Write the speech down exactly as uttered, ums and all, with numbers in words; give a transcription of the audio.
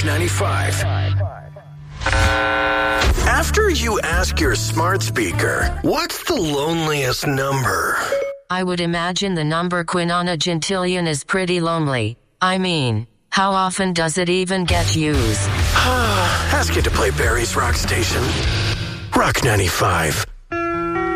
Rock ninety-five. After you ask your smart speaker, what's the loneliest number? I would imagine the number quinnonagentillion is pretty lonely. I mean, how often does it even get used? Ask it to play Barry's Rock Station. Rock ninety-five.